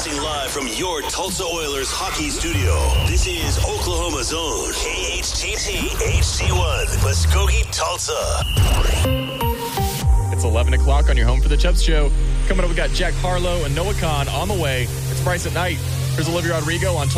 Broadcasting live from your Tulsa Oilers hockey studio. This is Oklahoma's own KHTT HD1, Muskogee, Tulsa. It's 11 o'clock on your Home for the Chubbs show. Coming up, we got Jack Harlow and Noah Khan on the way. It's Bryce at Night. Here's Olivia Rodrigo on